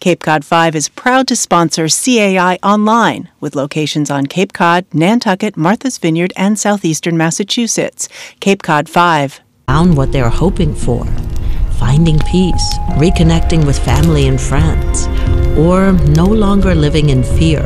Cape Cod 5 is proud to sponsor CAI Online, with locations on Cape Cod, Nantucket, Martha's Vineyard, and southeastern Massachusetts. Cape Cod 5. Found what they're hoping for. Finding peace, reconnecting with family and friends, or no longer living in fear.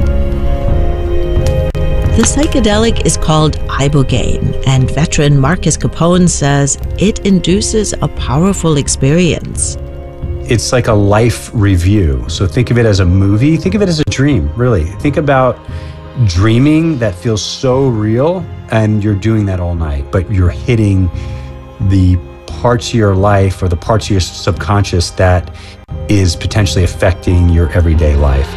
The psychedelic is called ibogaine, and veteran Marcus Capone says it induces a powerful experience. It's like a life review. So think of it as a movie. Think of it as a dream, really. Think about dreaming that feels so real, and you're doing that all night, but you're hitting the parts of your life or the parts of your subconscious that is potentially affecting your everyday life.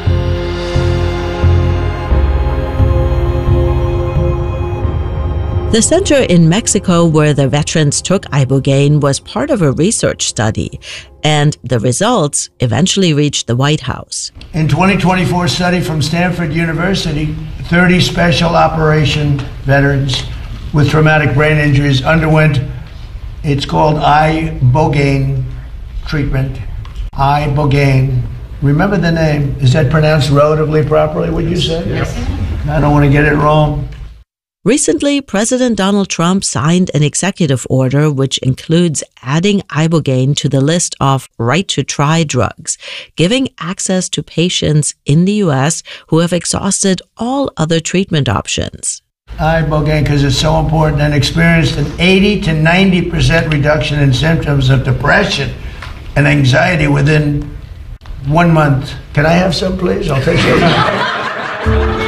The center in Mexico where the veterans took ibogaine was part of a research study, and the results eventually reached the White House. In 2024 study from Stanford University, 30 special operation veterans with traumatic brain injuries underwent, it's called ibogaine treatment. Ibogaine. Remember the name. Is that pronounced relatively properly, would you say? Yes. I don't want to get it wrong. Recently, President Donald Trump signed an executive order which includes adding ibogaine to the list of right-to-try drugs, giving access to patients in the U.S. who have exhausted all other treatment options. Ibogaine, because it's so important, and experienced an 80 to 90% reduction in symptoms of depression and anxiety within 1 month. Can I have some, please? I'll take some.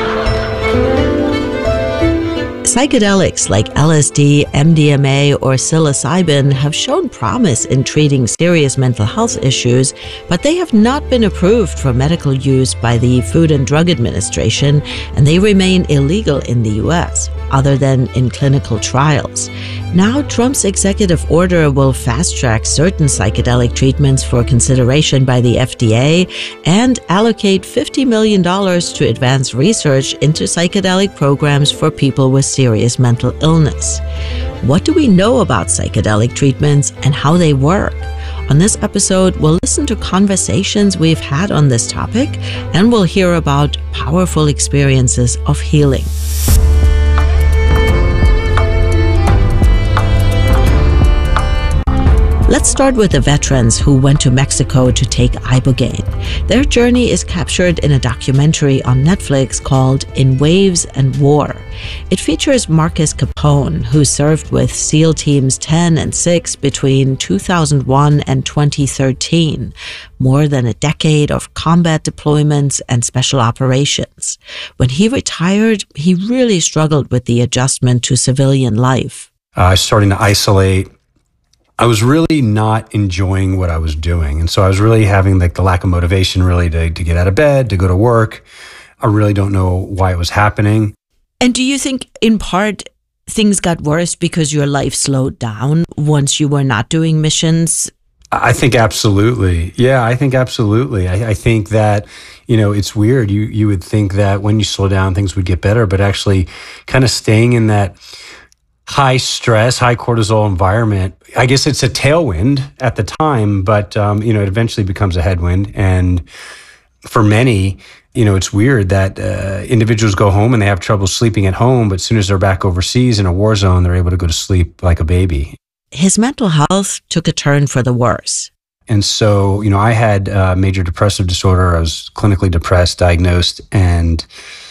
Psychedelics like LSD, MDMA, or psilocybin have shown promise in treating serious mental health issues, but they have not been approved for medical use by the Food and Drug Administration, and they remain illegal in the U.S., other than in clinical trials. Now, Trump's executive order will fast-track certain psychedelic treatments for consideration by the FDA and allocate $50 million to advance research into psychedelic programs for people with serious mental illness. What do we know about psychedelic treatments and how they work? On this episode, we'll listen to conversations we've had on this topic, and we'll hear about powerful experiences of healing. Let's start with the veterans who went to Mexico to take ibogaine. Their journey is captured in a documentary on Netflix called In Waves and War. It features Marcus Capone, who served with SEAL Teams 10 and 6 between 2001 and 2013, more than a decade of combat deployments and special operations. When he retired, he really struggled with the adjustment to civilian life. Starting to isolate. I was really not enjoying what I was doing. And so I was really having the lack of motivation really to get out of bed, to go to work. I really don't know why it was happening. And do you think in part things got worse because your life slowed down once you were not doing missions? I think absolutely. Yeah, I think absolutely. I think that, it's weird. You would think that when you slow down, things would get better, but actually kind of staying in that high stress, high cortisol environment, I guess it's a tailwind at the time, but, it eventually becomes a headwind. And for many, it's weird that individuals go home and they have trouble sleeping at home, but as soon as they're back overseas in a war zone, they're able to go to sleep like a baby. His mental health took a turn for the worse. And so, I had major depressive disorder. I was clinically depressed, diagnosed, and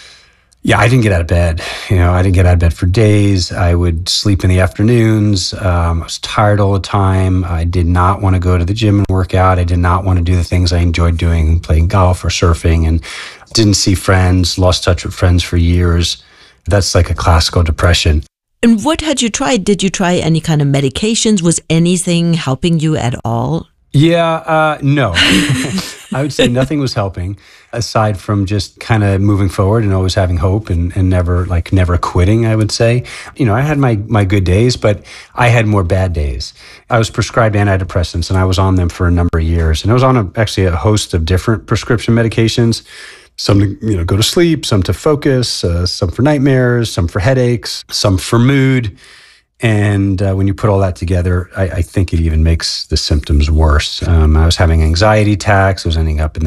I didn't get out of bed. I didn't get out of bed for days. I would sleep in the afternoons. I was tired all the time. I did not want to go to the gym and work out. I did not want to do the things I enjoyed doing, playing golf or surfing, and didn't see friends, lost touch with friends for years. That's like a classical depression. And what had you tried? Did you try any kind of medications? Was anything helping you at all? No. I would say nothing was helping aside from just kind of moving forward and always having hope and never quitting, I would say. I had my good days, but I had more bad days. I was prescribed antidepressants and I was on them for a number of years. And I was on actually a host of different prescription medications, some to go to sleep, some to focus, some for nightmares, some for headaches, some for mood. And when you put all that together, I think it even makes the symptoms worse. I was having anxiety attacks. I was ending up in